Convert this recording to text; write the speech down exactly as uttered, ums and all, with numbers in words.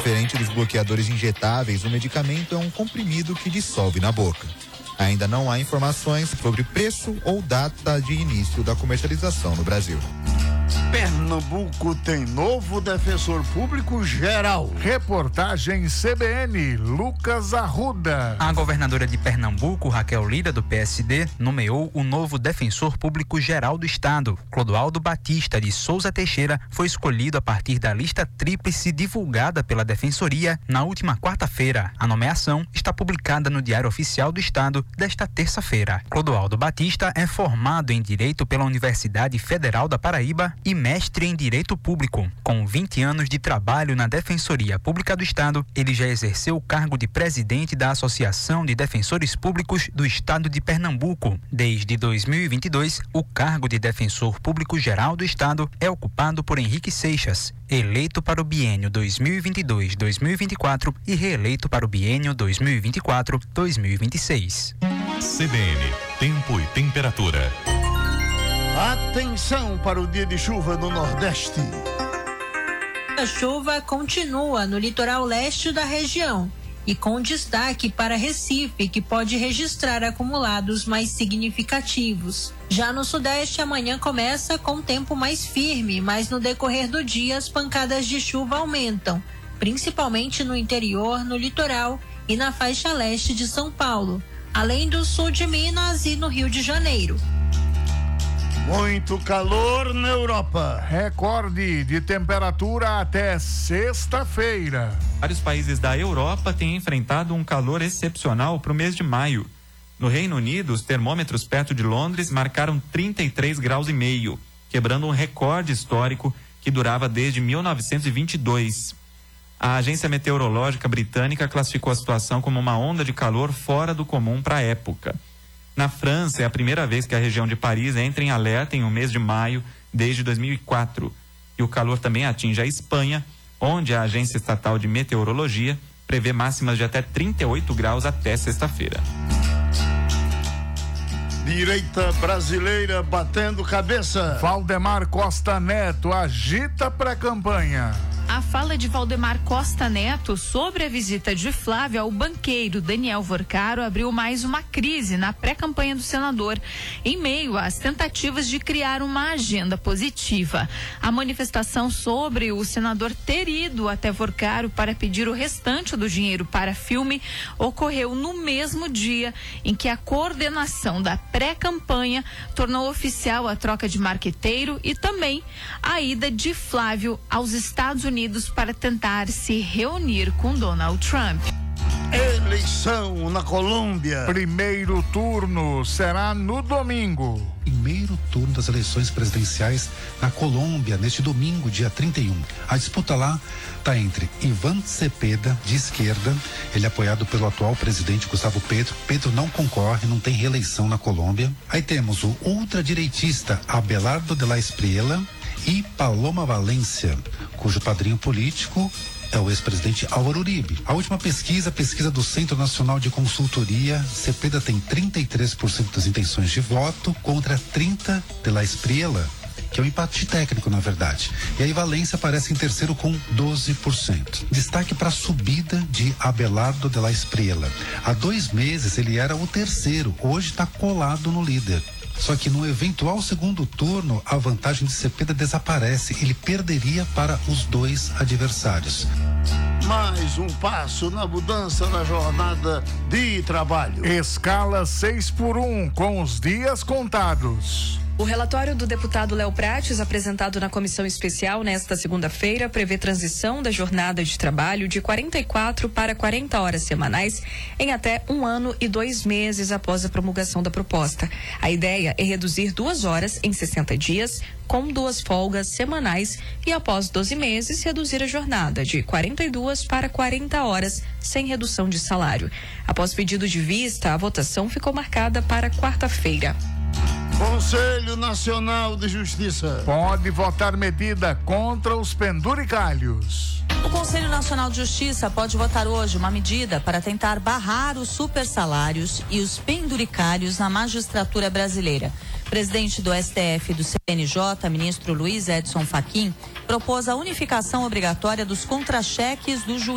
Diferente dos bloqueadores injetáveis, o medicamento é um comprimido que dissolve na boca. Ainda não há informações sobre preço ou data de início da comercialização no Brasil. Pernambuco tem novo defensor público geral. Reportagem C B N, Lucas Arruda. A governadora de Pernambuco, Raquel Lira, do P S D, nomeou o novo defensor público geral do estado. Clodoaldo Batista de Souza Teixeira foi escolhido a partir da lista tríplice divulgada pela Defensoria na última quarta-feira. A nomeação está publicada no Diário Oficial do Estado desta terça-feira. Clodoaldo Batista é formado em Direito pela Universidade Federal da Paraíba e mestre em Direito Público. Com vinte anos de trabalho na Defensoria Pública do Estado, ele já exerceu o cargo de presidente da Associação de Defensores Públicos do Estado de Pernambuco. Desde dois mil e vinte e dois, o cargo de Defensor Público Geral do Estado é ocupado por Henrique Seixas, eleito para o biênio dois mil e vinte e dois a dois mil e vinte e quatro e reeleito para o biênio dois mil e vinte e quatro a dois mil e vinte e seis. C B N, tempo e temperatura. Atenção para o dia de chuva no Nordeste. A chuva continua no litoral leste da região e com destaque para Recife, que pode registrar acumulados mais significativos. Já no Sudeste, amanhã começa com tempo mais firme, mas no decorrer do dia as pancadas de chuva aumentam, principalmente no interior, no litoral e na faixa leste de São Paulo, além do sul de Minas e no Rio de Janeiro. Muito calor na Europa. Recorde de temperatura até sexta-feira. Vários países da Europa têm enfrentado um calor excepcional para o mês de maio. No Reino Unido, os termômetros perto de Londres marcaram trinta e três graus e meio, quebrando um recorde histórico que durava desde mil novecentos e vinte e dois. A agência meteorológica britânica classificou a situação como uma onda de calor fora do comum para a época. Na França, é a primeira vez que a região de Paris entra em alerta em um mês de maio desde dois mil e quatro. E o calor também atinge a Espanha, onde a agência estatal de meteorologia prevê máximas de até trinta e oito graus até sexta-feira. Direita brasileira batendo cabeça. Valdemar Costa Neto agita pré-campanha. A fala de Valdemar Costa Neto sobre a visita de Flávio ao banqueiro Daniel Vorcaro abriu mais uma crise na pré-campanha do senador, em meio às tentativas de criar uma agenda positiva. A manifestação sobre o senador ter ido até Vorcaro para pedir o restante do dinheiro para filme ocorreu no mesmo dia em que a coordenação da pré-campanha tornou oficial a troca de marqueteiro e também a ida de Flávio aos Estados Unidos para tentar se reunir com Donald Trump. Eleição na Colômbia. Primeiro turno será no domingo. Primeiro turno das eleições presidenciais na Colômbia, neste domingo, dia trinta e um. A disputa lá está entre Ivan Cepeda, de esquerda, ele é apoiado pelo atual presidente Gustavo Petro. Petro não concorre, não tem reeleição na Colômbia. Aí temos o ultradireitista Abelardo de la Espriella e Paloma Valência, cujo padrinho político é o ex-presidente Álvaro Uribe. A última pesquisa, pesquisa do Centro Nacional de Consultoria, Cepeda tem trinta e três por cento das intenções de voto contra trinta por cento de la Espriella, que é um empate técnico, na verdade. E aí Valência aparece em terceiro com doze por cento. Destaque para a subida de Abelardo de la Espriella. Há dois meses ele era o terceiro, hoje está colado no líder. Só que no eventual segundo turno, a vantagem de Cepeda desaparece. Ele perderia para os dois adversários. Mais um passo na mudança na jornada de trabalho. Escala seis por um, com os dias contados. O relatório do deputado Léo Prates, apresentado na comissão especial nesta segunda-feira, prevê transição da jornada de trabalho de quarenta e quatro para quarenta horas semanais em até um ano e dois meses após a promulgação da proposta. A ideia é reduzir duas horas em sessenta dias, com duas folgas semanais, e após doze meses reduzir a jornada de quarenta e duas para quarenta horas, sem redução de salário. Após pedido de vista, a votação ficou marcada para quarta-feira. Conselho Nacional de Justiça pode votar medida contra os penduricalhos. O Conselho Nacional de Justiça pode votar hoje uma medida para tentar barrar os supersalários e os penduricalhos na magistratura brasileira. Presidente do S T F e do C N J, ministro Luiz Edson Fachin, propôs a unificação obrigatória dos contra-cheques do juiz.